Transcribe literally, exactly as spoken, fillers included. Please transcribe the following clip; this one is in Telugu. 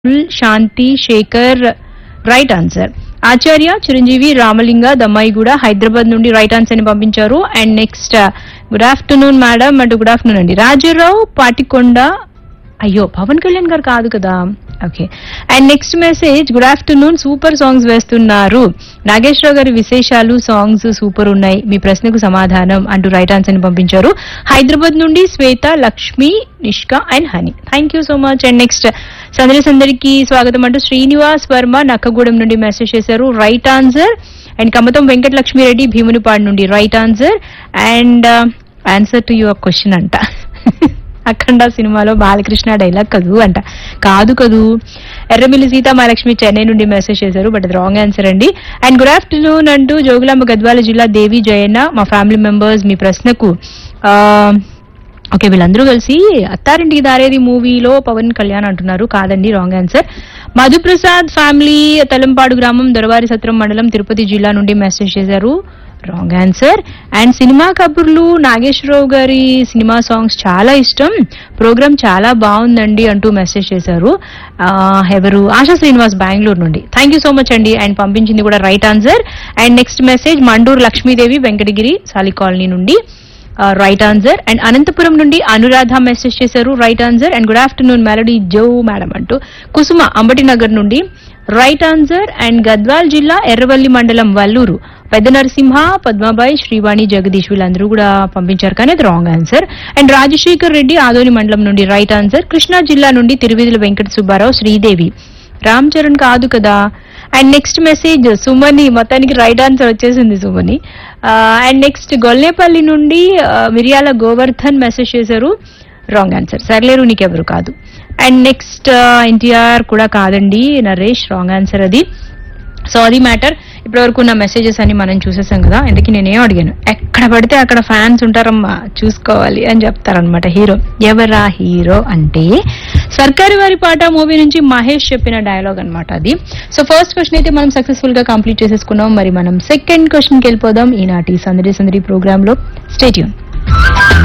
శాంతి శేఖర్ రైట్ ఆన్సర్. ఆచార్య చిరంజీవి రామలింగ దమ్మాయిగూడ హైదరాబాద్ నుండి రైట్ ఆన్సర్ ని పంపించారు. And next good afternoon madam అంటూ గుడ్ ఆఫ్టర్నూన్ అండి. రాజారావు పాటికొండ, అయ్యో పవన్ కళ్యాణ్ గారు కాదు కదా, okay. And next message good afternoon, super songs వేస్తున్నారు, నాగేశ్వరరావు గారి విశేషాలు సాంగ్స్ సూపర్ ఉన్నాయి, మీ ప్రశ్నకు సమాధానం అంటూ రైట్ ఆన్సర్ ని పంపించారు. హైదరాబాద్ నుండి శ్వేత, Lakshmi, Nishka and honey, thank you so much. And next సందడి సందడికి స్వాగతం అంటూ శ్రీనివాస్ వర్మ నక్కగూడెం నుండి మెసేజ్ చేశారు, right answer. And Kamatham Venkata Lakshmi Reddy Bheemunipadu నుండి right answer. And answer to your question అంట అఖండ సినిమాలో బాలకృష్ణ డైలాగ్ కదూ అంట, కాదు కదూ. ఎర్రమిల్లి సీతామహాలక్ష్మి చెన్నై నుండి మెసేజ్ చేశారు, బట్ అది రాంగ్ ఆన్సర్ అండి. అండ్ గుడ్ ఆఫ్టర్నూన్ అంటూ జోగులాంబ గద్వాల జిల్లా దేవి జయన్న, మా ఫ్యామిలీ మెంబర్స్ మీ ప్రశ్నకు ఓకే వీళ్ళందరూ కలిసి అత్తారింటికి దారేది మూవీలో పవన్ కళ్యాణ్ అంటున్నారు, కాదండి wrong answer. Madhu Prasad family Talampadu గ్రామం దొరవారి సత్రం మండలం తిరుపతి జిల్లా నుండి మెసేజ్ చేశారు, రాంగ్ ఆన్సర్. అండ్ సినిమా కబుర్లు నాగేశ్వరరావు గారి సినిమా సాంగ్స్ చాలా ఇష్టం, ప్రోగ్రామ్ చాలా బాగుందండి అంటూ మెసేజ్ చేశారు. ఎవరు ఆశా శ్రీనివాస్ బెంగళూరు నుండి, థ్యాంక్ యూ సో మచ్ అండి. అండ్ పంపించింది కూడా right answer. And next message Mandur Lakshmidevi Venkatagiri సాలి కాలనీ నుండి రైట్ ఆన్సర్. అండ్ అనంతపురం నుండి అనురాధ మెసేజ్ చేశారు, right answer. And good afternoon melody Joe madam అంటూ కుసుమ అంబటి నగర్ నుండి రైట్ ఆన్సర్. అండ్ గద్వాల్ జిల్లా ఎర్రవల్లి మండలం వల్లూరు పెద్ద నరసింహ, పద్మాబాయి, శ్రీవాణి, జగదీష్ వీళ్ళందరూ కూడా పంపించారు, కానీ అది wrong answer. And Rajasekhar Reddy Adoni మండలం నుండి రైట్ ఆన్సర్. కృష్ణా జిల్లా నుండి తిరువిధుల వెంకట సుబ్బారావు, శ్రీదేవి, రామ్ చరణ్ కాదు కదా. అండ్ నెక్స్ట్ మెసేజ్ సుమని, మొత్తానికి రైట్ ఆన్సర్ వచ్చేసింది సుమని. అండ్ నెక్స్ట్ గొల్లేపల్లి నుండి మిరియాల గోవర్ధన్ మెసేజ్ చేశారు, రాంగ్ ఆన్సర్. సర్లేరు నీకెవరు కాదు. అండ్ నెక్స్ట్ ఎన్టీఆర్ కూడా కాదండి, నరేష్, రాంగ్ ఆన్సర్ అది. సో అది మ్యాటర్. ఇప్పటి వరకు ఉన్న మెసేజెస్ అన్ని మనం చూసేసాం కదా. ఇందుకు నేనేం అడిగాను, ఎక్కడ పడితే అక్కడ ఫ్యాన్స్ ఉంటారమ్మా చూసుకోవాలి అని చెప్తారనమాట హీరో. ఎవరా హీరో అంటే సర్కారు వారి పాట మూవీ నుంచి మహేష్ చెప్పిన డైలాగ్ అనమాట అది. సో ఫస్ట్ క్వశ్చన్ అయితే మనం సక్సెస్ఫుల్ గా కంప్లీట్ చేసేసుకున్నాం. మరి మనం సెకండ్ క్వశ్చన్ కి వెళ్ళిపోదాం ఈనాటి సందడి సందడి ప్రోగ్రామ్ లో. Stay tune.